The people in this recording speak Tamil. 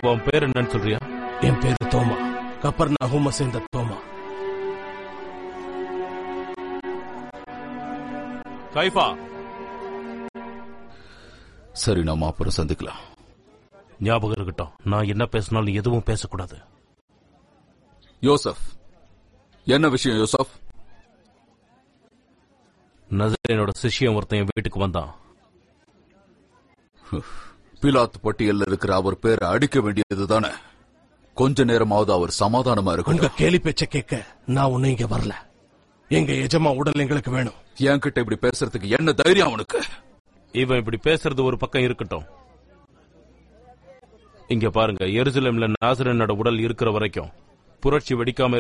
உன் பேர் என்னன்னு சொல்றியா? என் பேரு தோமா, கப்பர்நகூமை சேர்ந்த தோமா. கைஃபா. சரி, நாம அப்புறம் சந்திக்கலாம். ஞாபகம் இருக்கட்டும், நான் என்ன பேசினாலும் எதுவும் பேசக்கூடாது. யோசப், என்ன விஷயம் யோசப்? நசரேனோட சிஷ்யன் ஒருத்தன் வீட்டுக்கு வந்தான். பிலாத் பட்டியல்ல இருக்கிற அவர் பேரை அடிக்க வேண்டியதுதானே. கொஞ்ச நேரமாவது அவர் சமாதானமா இருக்கும். உங்க கேலி பேச்ச கேட்க நான் ஒன்னும் இங்க வரல. எங்க எஜமா உடல் எங்களுக்கு வேணும். என்கிட்ட இப்படி பேசுறதுக்கு என்ன தைரியம் அவனுக்கு? இவன் இப்படி பேசுறது ஒரு பக்கம் இருக்கட்டும். இங்க பாருங்க, எருசலேம்ல நாசரேனோட உடல் இருக்கிற வரைக்கும் புரட்சி வெடிக்காம